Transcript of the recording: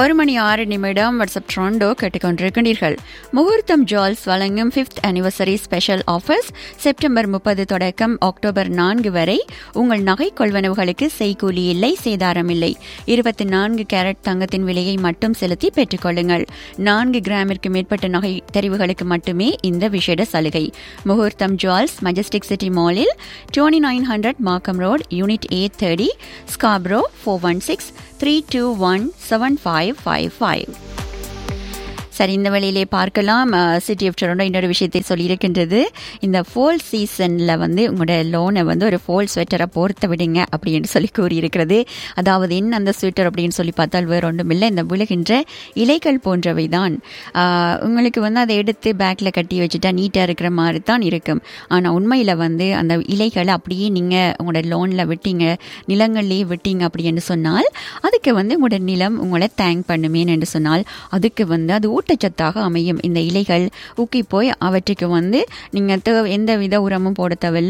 1:06 WhatsApp ட்ரோண்டோ கேட்டுக்கொண்டிருக்கிறீர்கள். முகூர்த்தம் jewels வழங்கும் 5th anniversary special offers September 30 தொடக்கம் அக்டோபர் 4 வரை. உங்கள் நகை கொள்வனவுகளுக்கு செய்கூலி இல்லை, சேதாரம் இல்லை. 24 கேரட் தங்கத்தின் விலையை மட்டும் செலுத்தி பெற்றுக்கொள்ளுங்கள். 4 கிராமிற்கு மேற்பட்ட நகை தெரிவுகளுக்கு மட்டுமே இந்த விசேட சலுகை. முகூர்த்தம் ஜுவல்ஸ், மஜஸ்டிக் சிட்டி மாலில் 2900 மார்க்கம் ரோட், யூனிட் A30, ஸ்காப்ரோ 416-321-7555. சரி, இந்த வழியிலே பார்க்கலாம். சிட்டி ஆஃப் டொரண்டோ இன்னொரு விஷயத்தை சொல்லியிருக்கின்றது. இந்த ஃபோல் சீசனில் உங்களோட லோனை ஒரு ஃபோல் ஸ்வெட்டரை போர்த்த விடுங்க அப்படின்னு சொல்லி கூறியிருக்கிறது. அதாவது என்ன அந்த ஸ்வெட்டர் அப்படின்னு சொல்லி பார்த்தால் வேறு ஒன்றும் இல்லை, இந்த விழுகின்ற இலைகள் போன்றவை தான். உங்களுக்கு அதை எடுத்து பேக்கில் கட்டி வச்சுட்டா நீட்டாக இருக்கிற மாதிரி தான் இருக்கும். ஆனால் உண்மையில் அந்த இலைகளை அப்படியே நீங்கள் உங்களோட லோனில் விட்டீங்க, நிலங்கள்லேயே விட்டீங்க அப்படின்னு சொன்னால் அதுக்கு உங்களோட நிலம் உங்களை தேங்க் பண்ணுமேன்னு என்று சொன்னால் அதுக்கு அது ஊட்டச்சத்தாக அமையும். இந்த இலைகள் ஊக்கி போய் அவற்றுக்கு நீங்கள் எந்த வித உரமும் போட தேவையில்லை.